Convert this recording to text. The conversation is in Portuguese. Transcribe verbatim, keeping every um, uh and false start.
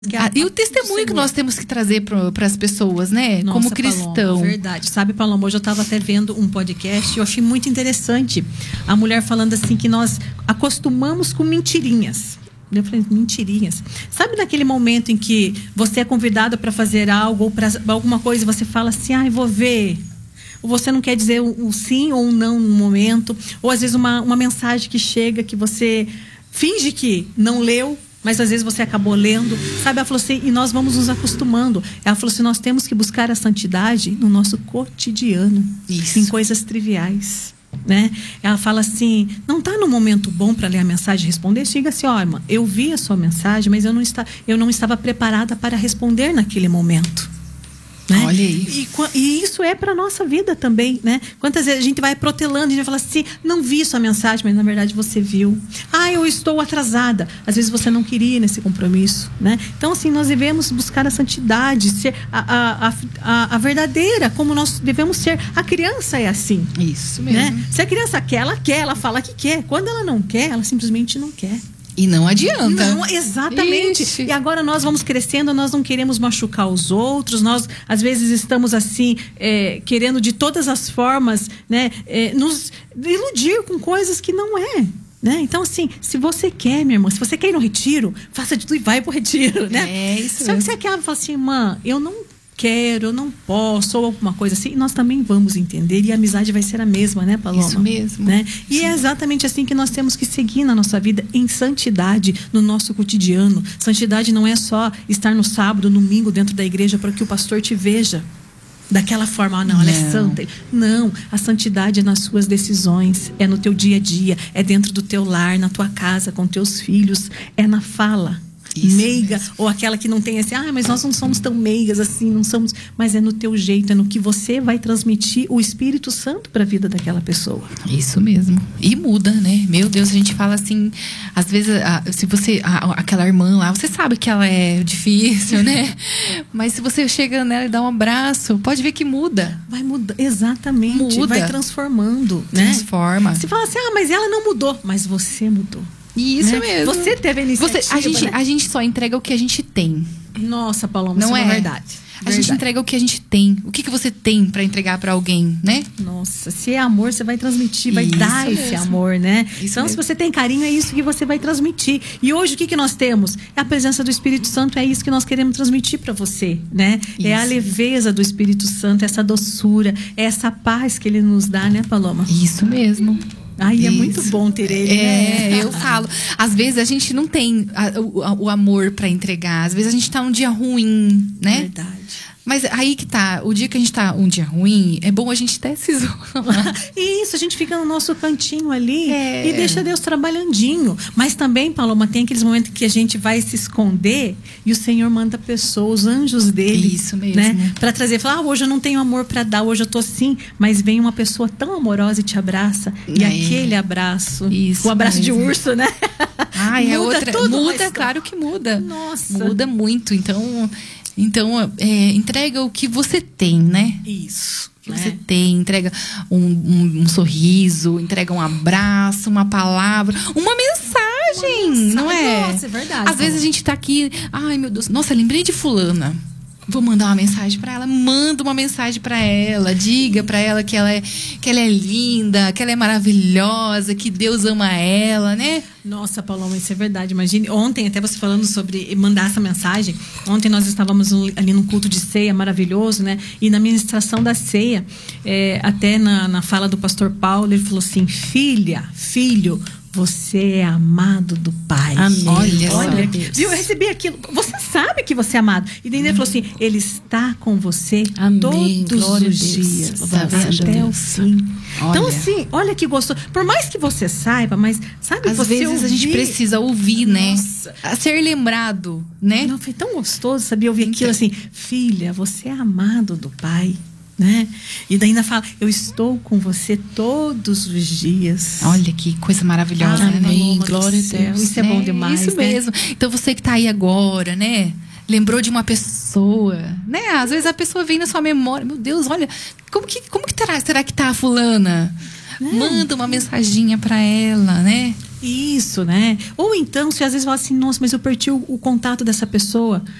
Ah, e o testemunho que nós temos que trazer para as pessoas, né? Nossa, como cristão. Paloma, verdade. Sabe, Paloma, hoje eu estava até vendo um podcast e eu achei muito interessante. A mulher falando assim que nós acostumamos com mentirinhas. Eu falei, mentirinhas. Sabe naquele momento em que você é convidado para fazer algo ou para alguma coisa e você fala assim, ah, eu vou ver. Ou você não quer dizer um, um sim ou um não no momento. Ou às vezes uma, uma mensagem que chega que você finge que não leu, mas às vezes você acabou lendo, sabe? Ela falou assim, e nós vamos nos acostumando. Ela falou assim, nós temos que buscar a santidade no nosso cotidiano. Isso. Em coisas triviais, né? Ela fala assim, não está no momento bom para ler a mensagem e responder? Diga assim, ó, irmã, eu vi a sua mensagem, mas eu não, está, eu não estava preparada para responder naquele momento. Né? Olha aí. E, e isso é para nossa vida também, né? Quantas vezes a gente vai protelando, a gente vai falar assim, não vi sua mensagem, mas na verdade você viu. Ah, eu estou atrasada. Às vezes você não queria nesse compromisso, né? Então, assim, nós devemos buscar a santidade, ser a, a, a, a, a verdadeira, como nós devemos ser. A criança é assim. Isso mesmo. Né? Se a criança quer, ela quer, ela fala que quer. Quando ela não quer, ela simplesmente não quer. E não adianta. Não, exatamente. Ixi. E agora nós vamos crescendo, nós não queremos machucar os outros, nós às vezes estamos assim, é, querendo de todas as formas, né, é, nos iludir com coisas que não é. Né? Então, assim, se você quer, minha irmã, se você quer ir no retiro, faça de tudo e vai pro retiro, né? É isso. Só que você quer falar assim, irmã, eu não quero, eu não posso, ou alguma coisa assim, nós também vamos entender e a amizade vai ser a mesma, né, Paloma? Isso mesmo. Né? E Sim. é exatamente assim que nós temos que seguir na nossa vida, em santidade, no nosso cotidiano. Santidade não é só estar no sábado, no domingo, dentro da igreja para que o pastor te veja daquela forma, ah, não, ela não. é santa. Não, a santidade é nas suas decisões, é no teu dia a dia, é dentro do teu lar, na tua casa, com teus filhos, é na fala. Isso meiga, mesmo. Ou aquela que não tem assim, ah, mas nós não somos tão meigas assim, não somos, mas é no teu jeito, é no que você vai transmitir o Espírito Santo para a vida daquela pessoa. Isso mesmo. E muda, né? Meu Deus, a gente fala assim, às vezes, a, se você, a, aquela irmã lá, você sabe que ela é difícil, né? Mas se você chega nela e dá um abraço, pode ver que muda. Vai mudar, exatamente. Muda. Vai transformando, Transforma. Né? Você fala assim, ah, mas ela não mudou, mas você mudou. Isso, né? Mesmo. Você teve a iniciativa. Você, a, gente, né? a gente só entrega o que a gente tem. Nossa, Paloma, não isso é é verdade. A verdade. gente entrega o que a gente tem. O que, que você tem para entregar para alguém, né? Nossa, se é amor, você vai transmitir, vai isso dar mesmo. esse amor, né? Isso então, mesmo. se você tem carinho, é isso que você vai transmitir. E hoje, o que, que nós temos? É a presença do Espírito Santo, é isso que nós queremos transmitir para você, né? Isso. É a leveza do Espírito Santo, essa doçura, é essa paz que ele nos dá, né, Paloma? Isso mesmo. Ai, é muito bom ter ele, é, né? Eu falo. Às vezes a gente não tem a, o, o amor para entregar. Às vezes a gente tá um dia ruim, né? Verdade. Mas aí que tá, o dia que a gente tá um dia ruim, é bom a gente até se isolar. Isso, a gente fica no nosso cantinho ali é. e deixa Deus trabalhandinho. Mas também, Paloma, tem aqueles momentos que a gente vai se esconder e o Senhor manda pessoas, os anjos dele. Isso mesmo. Né? Pra trazer, falar, ah, hoje eu não tenho amor pra dar, hoje eu tô assim. Mas vem uma pessoa tão amorosa e te abraça. E é. aquele abraço, Isso o abraço mesmo. de urso, né? Ai, muda é outra. tudo, muda, mas... claro que muda. Nossa. Muda muito. Então... Então, é, entrega o que você tem, né? Isso. O que né? você tem, entrega um, um, um sorriso, entrega um abraço, uma palavra, uma mensagem, uma mensagem, não é? Nossa, é verdade. Às vezes a gente tá aqui, ai meu Deus, nossa, lembrei de fulana. Vou mandar uma mensagem para ela, manda uma mensagem para ela, diga para ela que ela é que ela é linda, que ela é maravilhosa, que Deus ama ela, né? Nossa, Paloma, isso é verdade. Imagine, ontem até você falando sobre mandar essa mensagem. Ontem nós estávamos ali num culto de ceia maravilhoso, né? E na ministração da ceia, é, até na, na fala do pastor Paulo, ele falou assim: filha, filho, você é amado do Pai. Amém. Olha, olha, viu? Eu recebi aquilo. Você sabe que você é amado. E daí ele falou assim: Ele está com você Amém. todos Glória os a Deus. dias, Glória a até Deus. o fim. Olha. Então, assim, olha que gostoso. Por mais que você saiba, mas sabe, às você vezes ouvir, a gente precisa ouvir, né? Nossa. A ser lembrado, né? Não, foi tão gostoso, sabia? Ouvir então. aquilo assim: filha, você é amado do Pai. Né? E daí ainda fala: eu estou com você todos os dias. Olha que coisa maravilhosa, ah, né? Amém, glória a Deus. Isso é, é bom demais. Isso né? mesmo. Então você que está aí agora, né? Lembrou de uma pessoa, né? Às vezes a pessoa vem na sua memória. Meu Deus, olha, como que, como que terá, será que tá a fulana? É. Manda uma mensaginha para ela, né? Isso, né? Ou então, se às vezes fala assim, nossa, mas eu perdi o, o contato dessa pessoa.